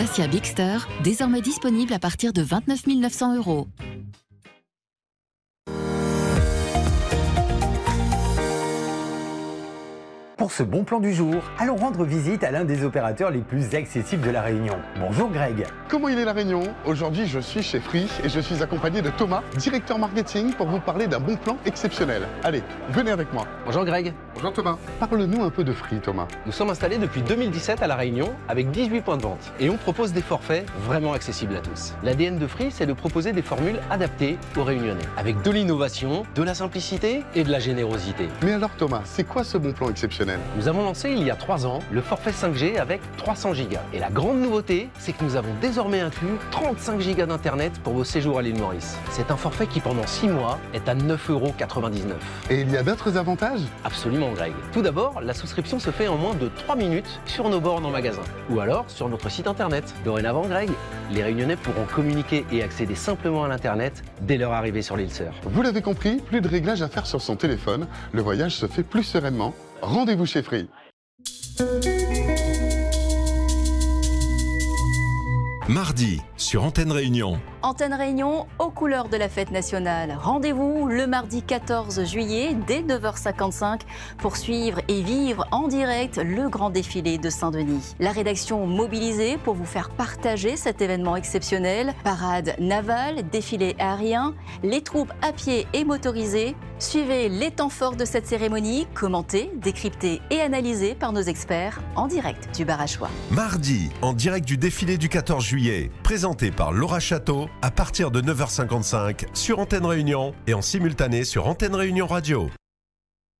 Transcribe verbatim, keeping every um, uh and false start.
Dacia Bigster, désormais disponible à partir de vingt-neuf mille neuf cents euros. Pour ce bon plan du jour, allons rendre visite à l'un des opérateurs les plus accessibles de La Réunion. Bonjour Greg. Comment il est La Réunion? Aujourd'hui, je suis chez Free et je suis accompagné de Thomas, directeur marketing, pour vous parler d'un bon plan exceptionnel. Allez, venez avec moi. Bonjour Greg. Bonjour Thomas. Parle-nous un peu de Free, Thomas. Nous sommes installés depuis deux mille dix-sept à La Réunion avec dix-huit points de vente et on propose des forfaits vraiment accessibles à tous. L'A D N de Free, c'est de proposer des formules adaptées aux Réunionnais avec de l'innovation, de la simplicité et de la générosité. Mais alors Thomas, c'est quoi ce bon plan exceptionnel? Nous avons lancé il y a trois ans le forfait cinq G avec trois cents gigas. Et la grande nouveauté, c'est que nous avons désormais inclus trente-cinq gigas d'internet pour vos séjours à l'île Maurice. C'est un forfait qui pendant six mois est à neuf euros quatre-vingt-dix-neuf. Et il y a d'autres avantages? Absolument Greg. Tout d'abord, la souscription se fait en moins de trois minutes sur nos bornes en magasin. Ou alors sur notre site internet. Dorénavant Greg, les Réunionnais pourront communiquer et accéder simplement à l'internet dès leur arrivée sur l'île Sœur. Vous l'avez compris, plus de réglages à faire sur son téléphone. Le voyage se fait plus sereinement. Rendez-vous chez Free. Mardi, sur Antenne Réunion. Antenne Réunion, aux couleurs de la fête nationale. Rendez-vous le mardi quatorze juillet, dès neuf heures cinquante-cinq, pour suivre et vivre en direct le grand défilé de Saint-Denis. La rédaction mobilisée pour vous faire partager cet événement exceptionnel. Parade navale, défilé aérien, les troupes à pied et motorisées. Suivez les temps forts de cette cérémonie, commentés, décryptés et analysés par nos experts en direct du bar à choix. Mardi, en direct du défilé du quatorze juillet, présenté par Laura Château, à partir de neuf heures cinquante-cinq sur Antenne Réunion et en simultané sur Antenne Réunion Radio.